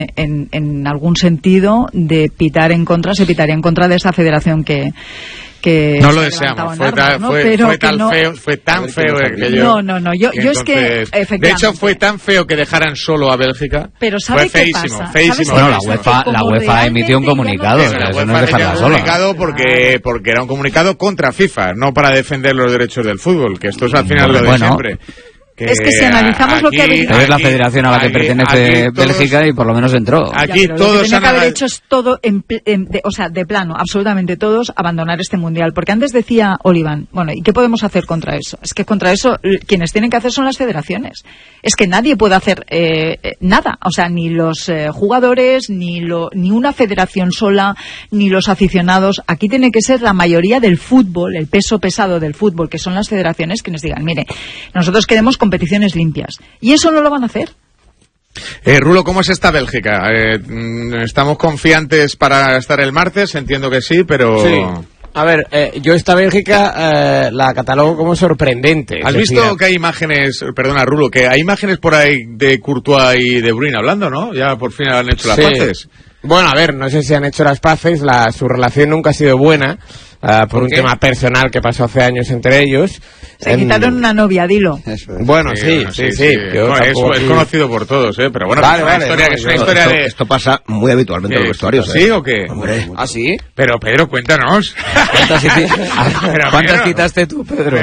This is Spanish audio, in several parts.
en algún sentido de pitar en contra, se pitaría en contra de esa federación que no lo deseamos, fue tan feo que yo... No, yo es que efectivamente, de hecho fue tan feo que dejaran solo a Bélgica. Pero ¿sabe fue qué feísimo, pasa? feísimo. Bueno, la UEFA emitió un comunicado, eso no es dejarla sola. Porque era un comunicado contra FIFA, no para defender los derechos del fútbol, que esto es al final lo de siempre. Es que si analizamos lo que ha venido... Es la federación a la que pertenece Bélgica y por lo menos entró. Aquí todos todos lo que tiene que haber hecho es todo, de plano, absolutamente todos, abandonar este mundial. Porque antes decía Oliván, bueno, ¿y qué podemos hacer contra eso? Es que contra eso quienes tienen que hacer son las federaciones. Es que nadie puede hacer nada. O sea, ni los jugadores, ni una federación sola, ni los aficionados. Aquí tiene que ser la mayoría del fútbol, el peso pesado del fútbol, que son las federaciones, quienes digan, mire, nosotros queremos competiciones limpias. Y eso no lo van a hacer. Rulo, ¿cómo es esta Bélgica? ¿Estamos confiantes para estar el martes? Entiendo que sí, pero... Sí. A ver, yo esta Bélgica la catalogo como sorprendente. ¿Has visto que hay imágenes, perdona Rulo, que hay imágenes por ahí de Courtois y De Bruyne hablando, ¿no? Ya por fin han hecho las paces. Bueno, a ver, no sé si han hecho las paces, su relación nunca ha sido buena, por un tema personal que pasó hace años entre ellos. Se quitaron una novia, dilo. Bueno, sí. Es conocido por todos, pero bueno, es una historia de... Esto pasa muy habitualmente en los vestuarios. ¿Sí o qué? Hombre. ¿Ah, sí? Pero Pedro, cuéntanos. ¿Cuántas citaste tú, Pedro?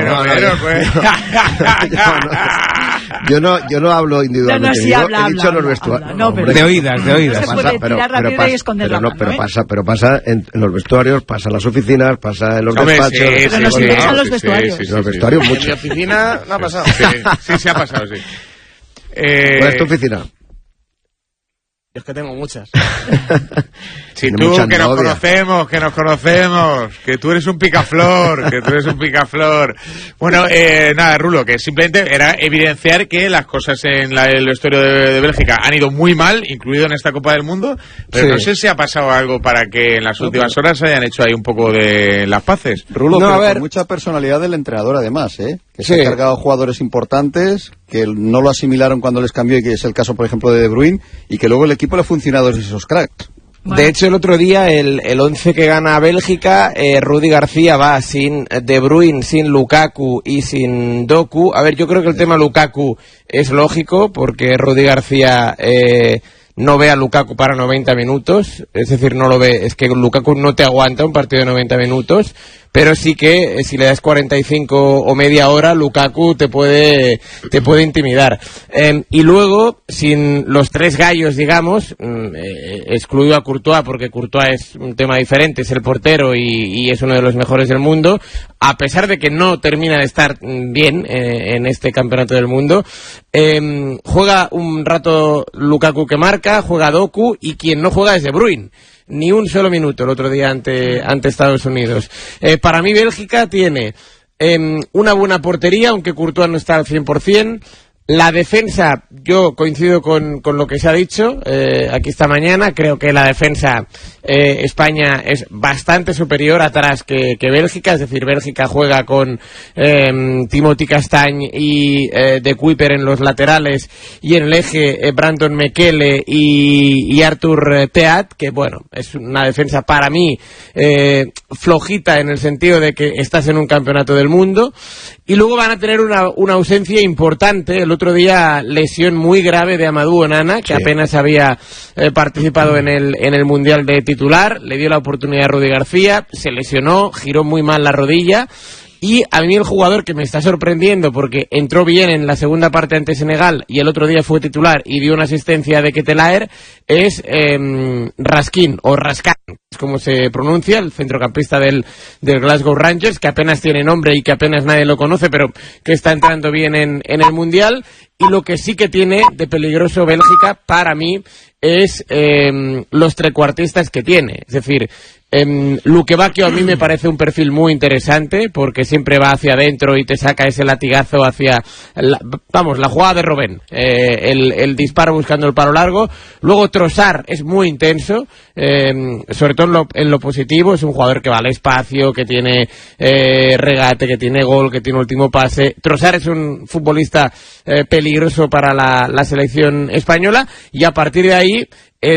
Yo no hablo individualmente. He dicho los vestuarios. De oídas. Pero pasa en los vestuarios, pasa en las oficinas, pasa en los despachos. Pero nos interesan los vestuarios. Los vestuarios mucho. En mi oficina no ha pasado. Sí, ha pasado, sí. ¿Cuál es tu oficina? Es que tengo muchas. Si tú, que nos conocemos, que tú eres un picaflor, Bueno, nada, Rulo, que simplemente era evidenciar que las cosas en el vestuario de Bélgica han ido muy mal, incluido en esta Copa del Mundo, pero no sé si ha pasado algo para que en las últimas horas hayan hecho ahí un poco de las paces. Rulo, pero con mucha personalidad del entrenador además, que se ha cargado jugadores importantes, que no lo asimilaron cuando les cambió, y que es el caso, por ejemplo, de Bruyne, y que luego el equipo le ha funcionado desde esos cracks. Bueno. De hecho, el otro día, el 11 que gana Bélgica, Rudi García va sin De Bruyne, sin Lukaku y sin Doku. A ver, yo creo que el tema Lukaku es lógico, porque Rudi García no ve a Lukaku para 90 minutos, es decir, no lo ve, es que Lukaku no te aguanta un partido de 90 minutos, pero sí que si le das 45 o media hora, Lukaku te puede intimidar. Y luego, sin los tres gallos, digamos, excluido a Courtois, porque Courtois es un tema diferente, es el portero y es uno de los mejores del mundo, a pesar de que no termina de estar bien en este campeonato del mundo, juega un rato Lukaku, que marca, juega Doku, y quien no juega es De Bruyne. Ni un solo minuto el otro día ante Estados Unidos. Para mí Bélgica tiene una buena portería, aunque Courtois no está al 100%. La defensa, yo coincido con lo que se ha dicho aquí esta mañana. Creo que la defensa España es bastante superior atrás que Bélgica. Es decir, Bélgica juega con Timothy Castagne y De Kuyper en los laterales, y en el eje Brandon Mekele y Arthur Theat, que bueno, es una defensa para mí flojita, en el sentido de que estás en un campeonato del mundo. Y luego van a tener una ausencia importante. El otro día, lesión muy grave de Amadou Onana, que apenas había participado en el Mundial de titular. Le dio la oportunidad a Rudi García, se lesionó, giró muy mal la rodilla. Y a mí el jugador que me está sorprendiendo, porque entró bien en la segunda parte ante Senegal y el otro día fue titular y dio una asistencia de Ketelaere, es Raskin, o Raskan, es como se pronuncia, el centrocampista del Glasgow Rangers, que apenas tiene nombre y que apenas nadie lo conoce, pero que está entrando bien en el Mundial. Y lo que sí que tiene de peligroso Bélgica, para mí, es los trecuartistas que tiene. Es decir, Luque Bacchio a mí me parece un perfil muy interesante, porque siempre va hacia adentro y te saca ese latigazo hacia la jugada de Robben, el disparo buscando el palo largo. Luego Trossard es muy intenso, sobre todo en lo positivo. Es un jugador que va al espacio, que tiene regate, que tiene gol, que tiene último pase. Trossard es un futbolista peligroso para la selección española, y a partir de ahí ahí